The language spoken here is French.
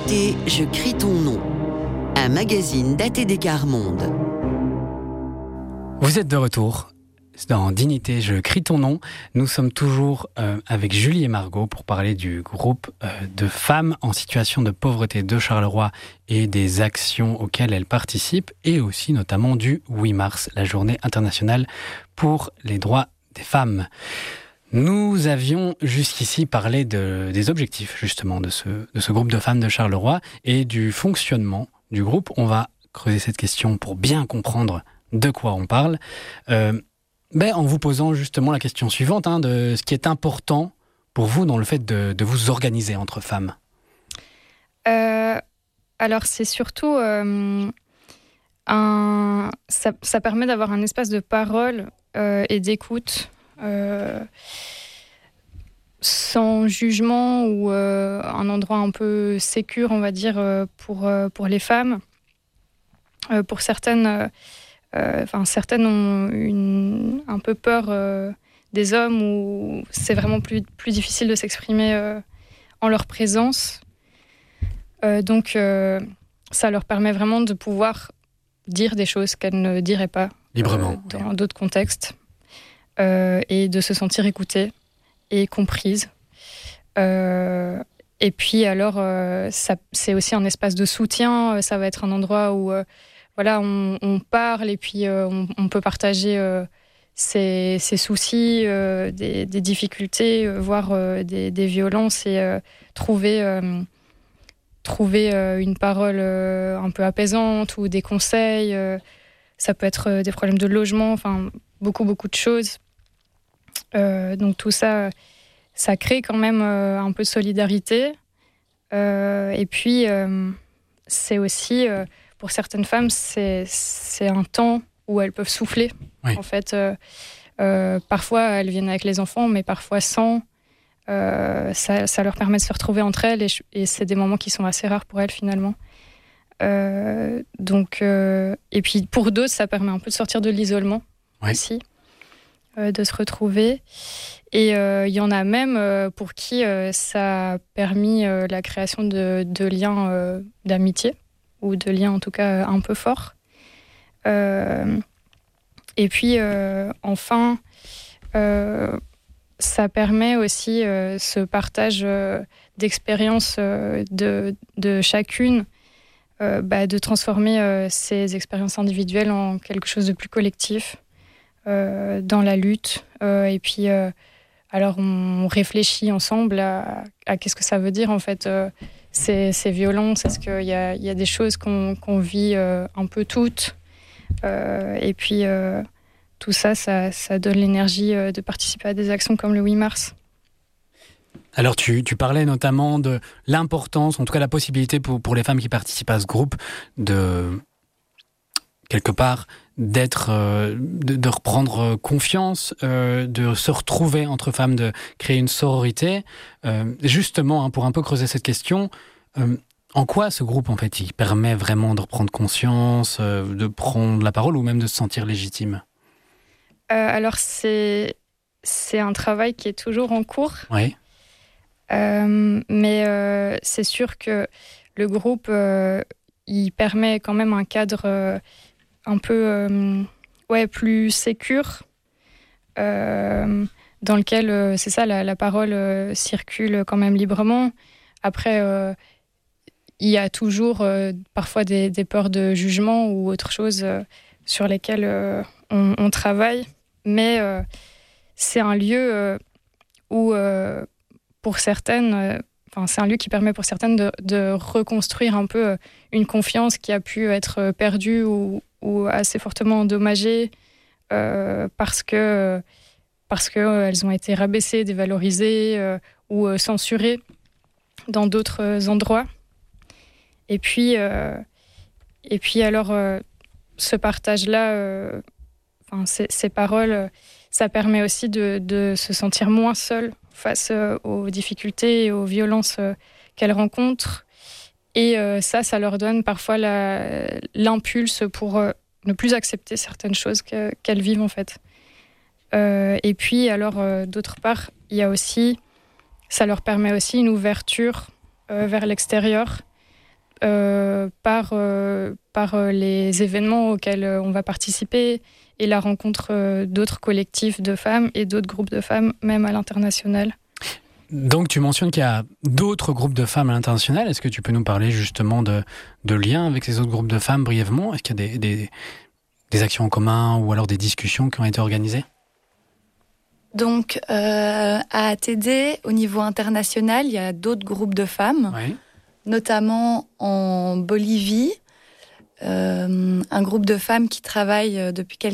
Dignité, je crie ton nom. Un magazine d'ATD Quart Monde. Vous êtes de retour dans Dignité, je crie ton nom. Nous sommes toujours avec Julie et Margot pour parler du groupe de femmes en situation de pauvreté de Charleroi et des actions auxquelles elles participent, et aussi notamment du 8 mars, la journée internationale pour les droits des femmes. Nous avions jusqu'ici parlé des objectifs justement de ce groupe de femmes de Charleroi et du fonctionnement du groupe. On va creuser cette question pour bien comprendre de quoi on parle, en vous posant justement la question suivante, de ce qui est important pour vous dans le fait de vous organiser entre femmes. Alors c'est surtout ça permet d'avoir un espace de parole et d'écoute sans jugement, ou un endroit un peu sécure, on va dire, pour les femmes. Pour certaines, certaines ont un peu peur des hommes, où c'est vraiment plus difficile de s'exprimer en leur présence. Donc ça leur permet vraiment de pouvoir dire des choses qu'elles ne diraient pas librement dans d'autres contextes, et de se sentir écoutées et comprises. Et puis alors, c'est aussi un espace de soutien. Ça va être un endroit où on parle, et puis on peut partager ses soucis, des difficultés, voire des violences, et trouver une parole un peu apaisante, ou des conseils. Ça peut être des problèmes de logement, beaucoup de choses. Donc tout ça, ça crée quand même un peu de solidarité. Et puis, c'est aussi, pour certaines femmes, c'est un temps où elles peuvent souffler. Oui. En fait, parfois, elles viennent avec les enfants, mais parfois sans. Ça leur permet de se retrouver entre elles, et c'est des moments qui sont assez rares pour elles, finalement. Et puis, pour d'autres, ça permet un peu de sortir de l'isolement, aussi. De se retrouver. Et il y en a même pour qui ça a permis la création de liens d'amitié, ou de liens en tout cas un peu forts. Et puis enfin, ça permet aussi ce partage d'expériences de chacune, de transformer ces expériences individuelles en quelque chose de plus collectif. Dans la lutte, et puis alors on réfléchit ensemble à qu'est-ce que ça veut dire en fait, ces violences. Est-ce qu'il y a des choses qu'on vit un peu toutes, et puis tout ça donne l'énergie de participer à des actions comme le 8 mars. Alors tu parlais notamment de l'importance, en tout cas la possibilité pour les femmes qui participent à ce groupe de quelque part de reprendre confiance, de se retrouver entre femmes, de créer une sororité. Justement, pour un peu creuser cette question, en quoi ce groupe, en fait, il permet vraiment de reprendre conscience, de prendre la parole, ou même de se sentir légitime ? Alors, c'est un travail qui est toujours en cours. Oui. Mais c'est sûr que le groupe, il permet quand même un cadre un peu plus sécure, dans lequel c'est ça, la parole circule quand même librement. Après, il y a toujours parfois des peurs de jugement ou autre chose sur lesquelles on travaille, mais c'est un lieu où pour certaines, c'est un lieu qui permet pour certaines de reconstruire un peu une confiance qui a pu être perdue ou assez fortement endommagées, parce que elles ont été rabaissées, dévalorisées, ou censurées dans d'autres endroits. Et puis alors, ce partage-là, ces paroles, ça permet aussi de se sentir moins seule face aux difficultés et aux violences qu'elles rencontrent. Et ça leur donne parfois l'impulse pour ne plus accepter certaines choses qu'elles vivent, en fait. Et puis, alors, d'autre part, ça leur permet aussi une ouverture vers l'extérieur, par les événements auxquels on va participer et la rencontre d'autres collectifs de femmes et d'autres groupes de femmes, même à l'international. Donc tu mentionnes qu'il y a d'autres groupes de femmes à l'international. Est-ce que tu peux nous parler justement de liens avec ces autres groupes de femmes brièvement ? Est-ce qu'il y a des actions en commun ou alors des discussions qui ont été organisées ? Donc à ATD, au niveau international, il y a d'autres groupes de femmes, notamment en Bolivie. Un groupe de femmes qui travaillent depuis quelques